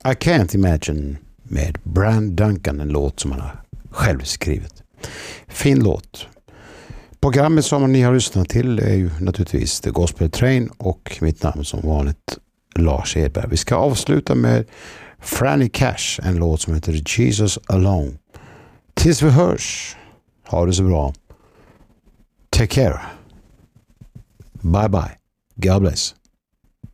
I Can't Imagine med Brand Duncan, en låt som han har själv skrivit. Fin låt. Programmet som ni har lyssnat till är ju naturligtvis The Gospel Train och mitt namn som vanligt Lars Edberg. Vi ska avsluta med Franny Cash, en låt som heter Jesus Alone. Tills vi hörs, ha det så bra. Take care. Bye bye. God bless.